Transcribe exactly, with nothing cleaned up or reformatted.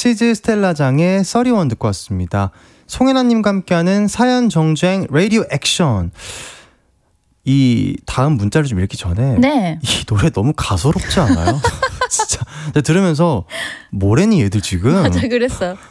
치즈 스텔라장의 서리원 듣고 왔습니다. 송혜나님과 함께하는 사연 정주행 라디오 액션. 이 다음 문자를 좀 읽기 전에 네. 이 노래 너무 가소롭지 않아요? 진짜 들으면서 뭐래니 얘들 지금 맞아, 그랬어요.